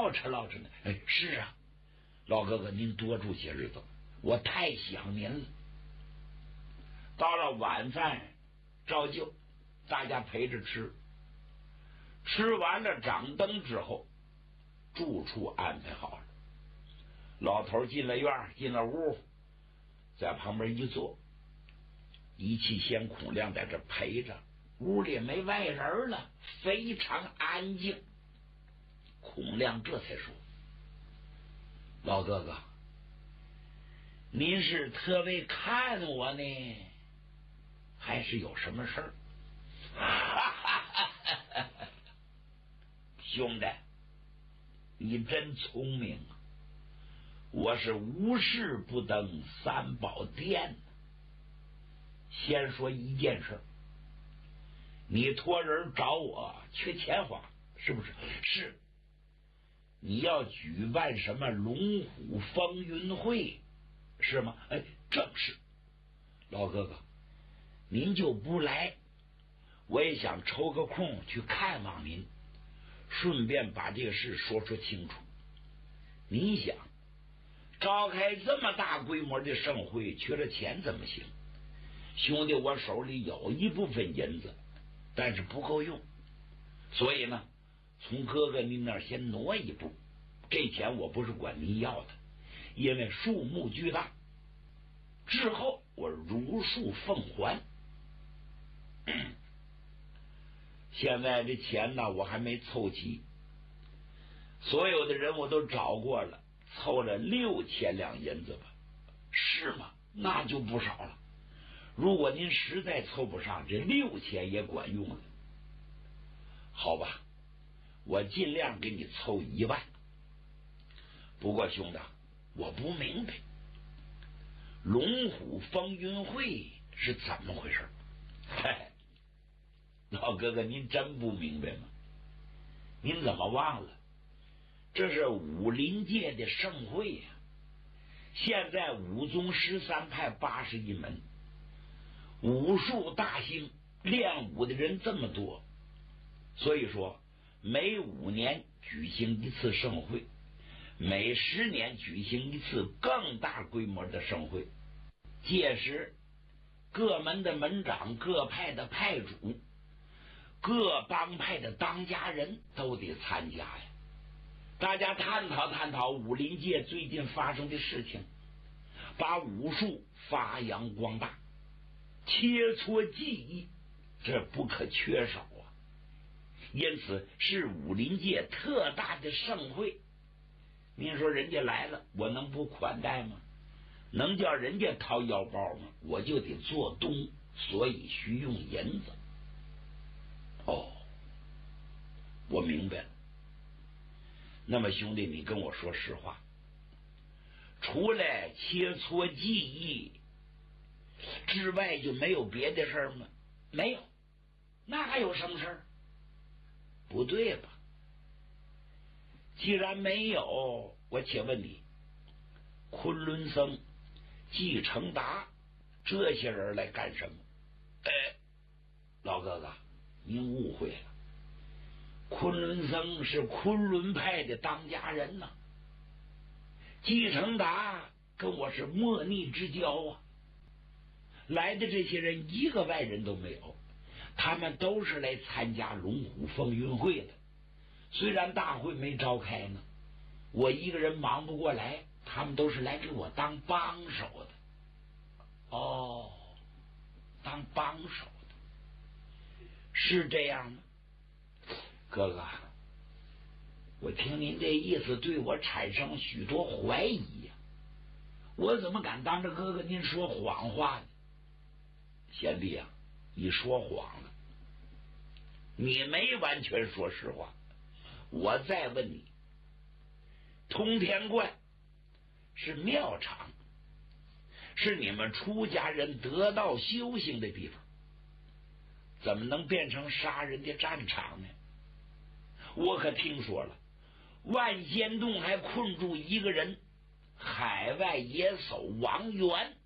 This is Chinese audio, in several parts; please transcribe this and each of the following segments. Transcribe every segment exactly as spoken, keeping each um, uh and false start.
唠扯唠扯呢。哎，是啊，老哥哥您多住些日子，我太想您了。到了晚饭照旧，大家陪着吃，吃完了掌灯之后，住处安排好了，老头进了院，进了屋，在旁边一坐，一气先孔亮在这陪着，屋里没外人了，非常安静。孔亮这才说：老哥哥，您是特为看我呢，还是有什么事儿？兄弟，你真聪明啊！我是无事不登三宝殿。先说一件事，你托人找我缺钱花，是不是？是。你要举办什么龙虎风云会，是吗？哎，正是。老哥哥，您就不来，我也想抽个空去看望您，顺便把这个事说说清楚。你想召开这么大规模的盛会，缺了钱怎么行？兄弟，我手里有一部分银子，但是不够用，所以呢，从哥哥您那儿先挪一步。这钱我不是管您要的，因为数目巨大，之后我如数奉还。现在这钱呢，我还没凑齐，所有的人我都找过了，凑了六千两银子吧。是吗？那就不少了。如果您实在凑不上，这六千也管用了。好吧，我尽量给你凑一万。不过兄弟，我不明白龙虎风云会是怎么回事？嘿，老哥哥，您真不明白吗？您怎么忘了？这是武林界的盛会呀、啊！现在武宗十三派八十一门，武术大兴，练武的人这么多，所以说每五年举行一次盛会，每十年举行一次更大规模的盛会。届时各门的门长、各派的派主、各帮派的当家人都得参加呀。大家探讨探讨武林界最近发生的事情，把武术发扬光大，切磋技艺，这不可缺少啊。因此是武林界特大的盛会。您说人家来了，我能不款待吗？能叫人家掏腰包吗？我就得做东，所以需用银子。哦，我明白了。那么兄弟，你跟我说实话，除了切磋技艺之外，就没有别的事儿吗？没有。那还有什么事儿？不对吧？既然没有，我且问你，昆仑僧、季承达这些人来干什么？哎，老哥哥，您误会了。昆仑僧是昆仑派的当家人呐、啊，季承达跟我是莫逆之交啊。来的这些人一个外人都没有，他们都是来参加龙虎风云会的。虽然大会没召开呢，我一个人忙不过来，他们都是来给我当帮手的。哦，当帮手的，是这样吗？哥哥，我听您这意思，对我产生许多怀疑呀、啊。我怎么敢当着哥哥您说谎话呢？贤弟啊，你说谎了，你没完全说实话。我再问你，通天观是庙场，是你们出家人得道修行的地方，怎么能变成杀人的战场呢？我可听说了，万仙洞还困住一个人，海外野叟王元。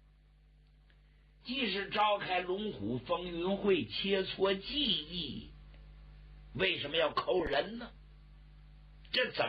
即使召开龙虎风云会，切磋技艺，为什么要扣人呢？这怎么